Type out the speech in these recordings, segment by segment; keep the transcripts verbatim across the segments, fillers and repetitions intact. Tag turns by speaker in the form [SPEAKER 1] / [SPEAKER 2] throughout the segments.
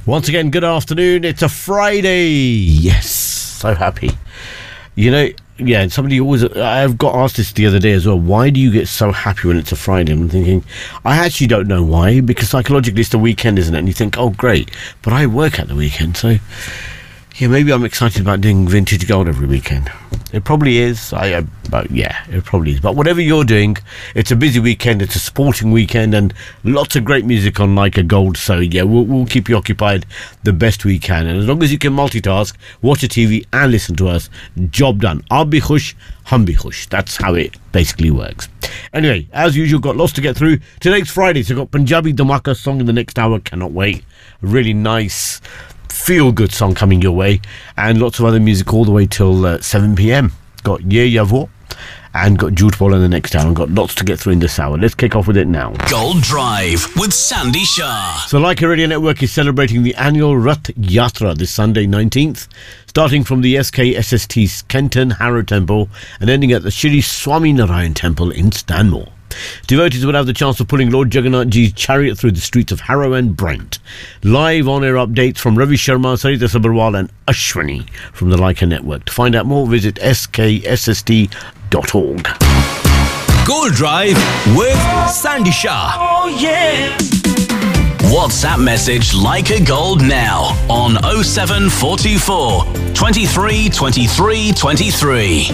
[SPEAKER 1] Once again, good afternoon. It's a Friday. Yes, so happy. You know, yeah, somebody always, I've got asked this the other day as well. Why do you get so happy when it's a Friday? I'm thinking, I actually don't know why, because psychologically it's the weekend, isn't it? And you think, oh, great, but I work at the weekend, so yeah, maybe I'm excited about doing vintage gold every weekend. It probably is. I, I but yeah, it probably is. But whatever you're doing, it's a busy weekend. It's a sporting weekend, and lots of great music on Like a Gold. So yeah, we'll, we'll keep you occupied the best we can. And as long as you can multitask, watch a T V and listen to us, job done. I'll be khush, hum bhi khush. That's how it basically works. Anyway, as usual, got lots to get through. Today's Friday, so I've got Punjabi Dhamaka song in the next hour. Cannot wait. Really nice feel-good song coming your way, and lots of other music all the way till uh, seven p.m. Got Ye Ya Wo and got Jhoot Bol in the next hour, and got lots to get through in this hour. Let's kick off with it now.
[SPEAKER 2] Gold Drive with Sandy Shah.
[SPEAKER 1] So Leica Radio Network is celebrating the annual Rath Yatra this Sunday nineteenth, starting from the S K S S T Kenton Harrow Temple and ending at the Shri Swami Narayan Temple in Stanmore. Devotees will have the chance of pulling Lord Jagannath Ji's chariot through the streets of Harrow and Brent. Live on-air updates from Ravi Sharma, Sarita Sabharwal and Ashwini from the Leica Network. To find out more, visit s k s s t dot org.
[SPEAKER 2] Gold Drive with Sandy Shah.
[SPEAKER 3] Oh yeah.
[SPEAKER 2] WhatsApp message Leica Gold now on oh seven four two four, twenty-three, twenty-three, twenty-three.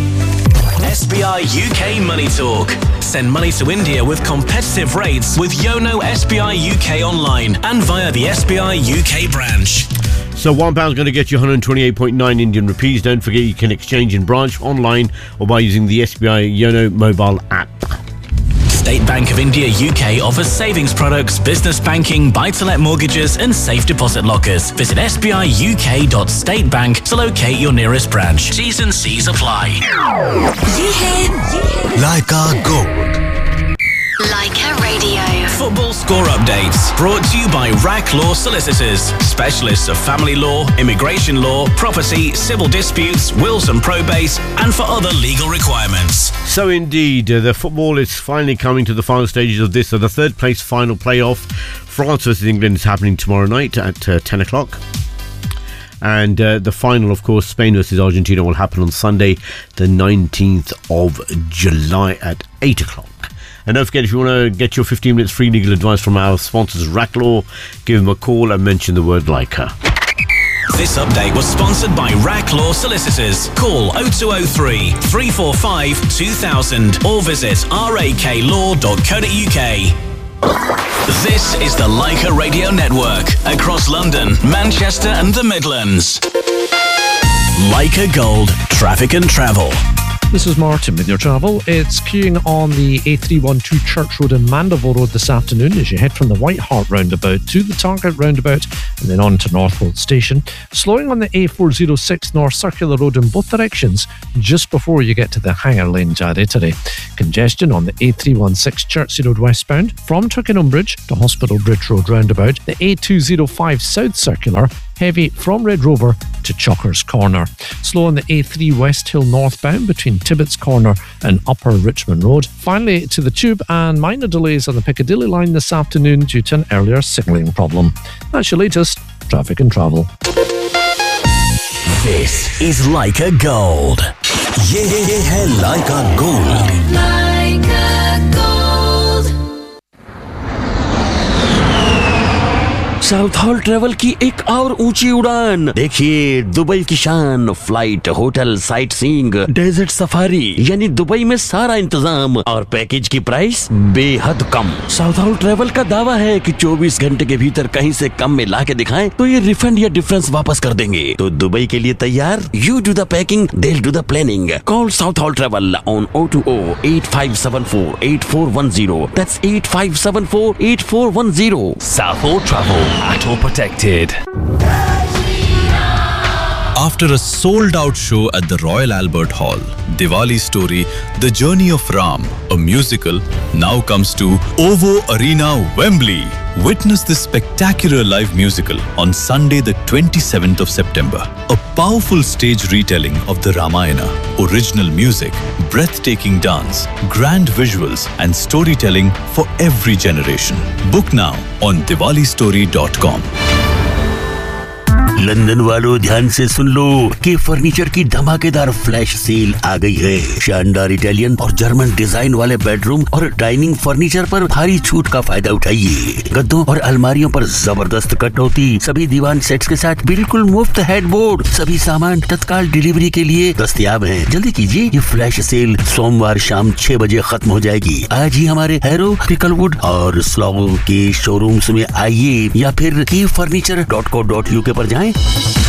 [SPEAKER 2] S B I U K Money Talk. Send money to India with competitive rates with Yono S B I U K online and via the S B I U K branch.
[SPEAKER 1] So one pound's going to get you one hundred twenty-eight point nine Indian rupees. Don't forget you can exchange in branch, online, or by using the S B I Yono mobile app.
[SPEAKER 2] State Bank of India U K offers savings products, business banking, buy-to-let mortgages and safe deposit lockers. Visit s b i u k dot state bank to locate your nearest branch. T's and C's apply.
[SPEAKER 4] Leica Gold.
[SPEAKER 5] Leica Radio.
[SPEAKER 2] Football score updates brought to you by R A C Law Solicitors, specialists of family law, immigration law, property, civil disputes, wills and probates, and for other legal requirements.
[SPEAKER 1] So indeed, uh, the football is finally coming to the final stages of this. So the third place final playoff, France versus England, is happening tomorrow night at uh, ten o'clock. And uh, the final, of course, Spain versus Argentina, will happen on Sunday, the nineteenth of July at eight o'clock. And don't forget, if you want to get your fifteen minutes free legal advice from our sponsors, R A C Law, give them a call and mention the word Leica.
[SPEAKER 2] This update was sponsored by R A C Law Solicitors. Call oh two oh three, three four five, two thousand or visit r a k law dot co dot u k. This is the Leica Radio Network across London, Manchester and the Midlands. Leica Gold, traffic and travel.
[SPEAKER 6] This is Martin with your travel. It's queuing on the A three twelve Church Road and Mandeville Road this afternoon as you head from the White Hart roundabout to the Target roundabout and then on to Northwold Station. Slowing on the A four oh six North Circular Road in both directions just before you get to the Hanger Lane Jarrettery. Congestion on the A three sixteen Chertsey Road westbound from Twickenham Bridge to Hospital Bridge Road roundabout. The A two oh five South Circular heavy from Red Rover to Chockers Corner. Slow on the A three West Hill northbound between Tibbetts Corner and Upper Richmond Road. Finally to the Tube, and minor delays on the Piccadilly line this afternoon due to an earlier signalling problem. That's your latest traffic and travel.
[SPEAKER 2] This is Leica Gold.
[SPEAKER 4] ये है Leica Gold.
[SPEAKER 5] Leica Gold.
[SPEAKER 7] South hall travel की एक और ऊंची उड़ान देखिए, Dubai की शान, flight, hotel, sight seeing, desert safari, यानी दुबई में सारा इंतजाम और पैकेज की प्राइस बेहद कम। साउथ हॉल ट्रेवल का दावा है कि चौबीस घंटे के भीतर कहीं से कम में ला के दिखाएं तो ये रिफंड या डिफरेंस वापस कर देंगे। तो दुबई के लिए तैयार? यू डू द पैकिंग, देल do the planning. Call south hall travel on oh two oh, eight five seven four, eight four one zero. That's eight five seven four, eight four one zero.
[SPEAKER 2] Southall Travel. Atol protected.
[SPEAKER 8] After a sold-out show at the Royal Albert Hall, Diwali Story, The Journey of Ram, a musical, now comes to OVO Arena, Wembley. Witness this spectacular live musical on Sunday the twenty-seventh of September. A powerful stage retelling of the Ramayana, original music, breathtaking dance, grand visuals and storytelling for every generation. Book now on diwali story dot com.
[SPEAKER 7] London वालों ध्यान से सुन लो कि furniture की धमाकेदार flash sale आ गई है। शानदार Italian और जर्मन डिजाइन वाले बेडरूम और डाइनिंग फर्नीचर पर भारी छूट का फायदा उठाइए। गद्दों और अलमारियों पर जबरदस्त कटौती, सभी दीवान सेट्स के साथ बिल्कुल मुफ्त हेडबोर्ड, सभी सामान तत्काल डिलीवरी के लिए दस्तयाब हैं। जल्दी कीजिए, ये फ्लैश सेल सोमवार शाम छह बजे खत्म हो जाएगी। आज ही हमारे हैरो, पिकलवुड और स्लॉगो के शोरूम्स में आइए या फिर की furniture dot co dot UK पर जाएं।